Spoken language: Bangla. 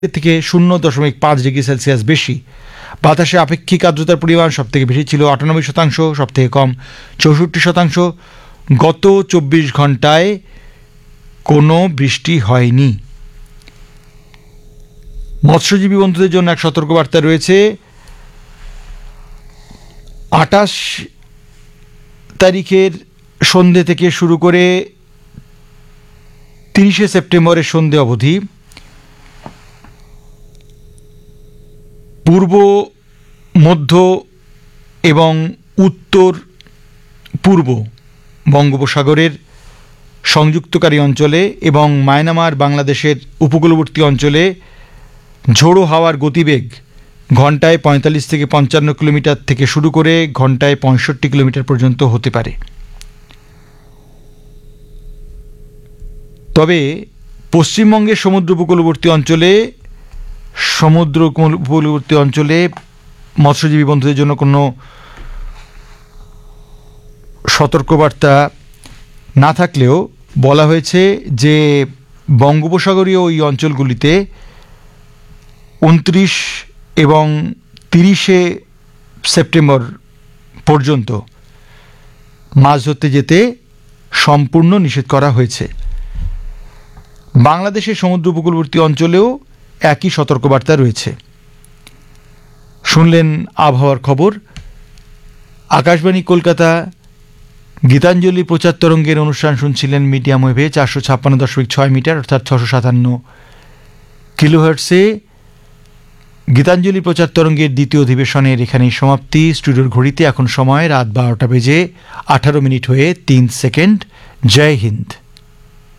থেকে 0.5 ডিগ্রি সেলসিয়াস বেশি। বাতাসে আপেক্ষিক আর্দ্রতার পরিমাণ সবথেকে বেশি ছিল 98%, সবথেকে কম 64%। গত 24 ঘন্টায় কোনো বৃষ্টি হয়নি। মৎস্যজীবী বন্ধুদের জন্য এক সতর্কবার্তা রয়েছে। 28 তারিখের সন্ধে থেকে শুরু করে 30শে সেপ্টেম্বরের সন্ধে অবধি পূর্ব, মধ্য এবং উত্তর পূর্ব বঙ্গোপসাগরের সংযুক্তকারী অঞ্চলে এবং মায়ানমার বাংলাদেশের উপকূলবর্তী অঞ্চলে ঝোড়ো হাওয়ার গতিবেগ ঘন্টায় 45 থেকে 55 কিলোমিটার থেকে শুরু করে ঘন্টায় 65 কিলোমিটার পর্যন্ত হতে পারে। তবে পশ্চিমবঙ্গের সমুদ্র উপকূলবর্তী অঞ্চলে মৎস্যজীবী বন্ধুদের জন্য কোনো সতর্কবার্তা না থাকলেও বলা হয়েছে যে বঙ্গোপসাগরীয় ওই অঞ্চলগুলিতে 29 এবং 30শে সেপ্টেম্বর পর্যন্ত মাছ ধরতে যেতে সম্পূর্ণ নিষেধ করা হয়েছে। বাংলাদেশের সমুদ্র উপকূলবর্তী অঞ্চলেও একই সতর্কবার্তা রয়েছে। শুনলেন আবহাওয়ার খবর। আকাশবাণী কলকাতা গীতাঞ্জলি প্রচার তরঙ্গের অনুষ্ঠান শুনছিলেন মিডিয়াম ওয়েভে 456.6 মিটার অর্থাৎ 657 কিলোহার্টসে। গীতাঞ্জলি প্রচার তরঙ্গের দ্বিতীয় অধিবেশনের এখানেই সমাপ্তি। স্টুডিওর ঘড়িতে এখন সময় রাত 12টা বেজে 18 মিনিট হয়ে 3 সেকেন্ড। জয় হিন্দ।